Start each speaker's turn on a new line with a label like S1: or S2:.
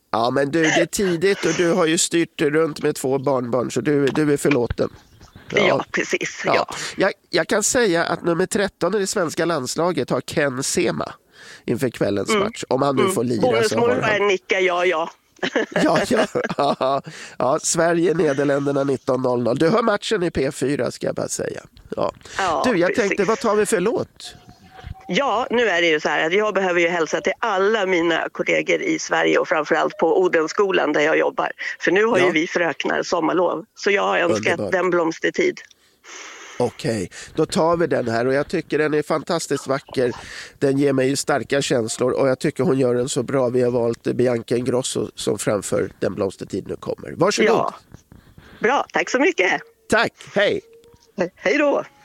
S1: Ja, men du, det är tidigt och du har ju styrt runt med 2 barnbarn så du är förlåten.
S2: Ja, precis. Ja.
S1: Jag kan säga att nummer 13 i det svenska landslaget har Ken Sema inför kvällens match. Om han nu får lira
S2: Bonusmål
S1: så har han...
S2: nickar ja.
S1: Ja, Sverige-Nederländerna 19.00. Du hör matchen i P4 ska jag bara säga. Ja. Du, jag tänkte, vad tar vi för låt?
S2: Ja, nu är det ju så här att jag behöver ju hälsa till alla mina kollegor i Sverige och framförallt på Odenskolan där jag jobbar. För nu har ju vi fröknar sommarlov. Så jag har önskat Den blomstertid.
S1: Okej, då tar vi den här och jag tycker den är fantastiskt vacker. Den ger mig starka känslor och jag tycker hon gör den så bra. Vi har valt Bianca Ingrosso som framför Den blomstertid nu kommer. Varsågod.
S2: Ja, bra. Tack så mycket.
S1: Tack, hej.
S2: Hej då.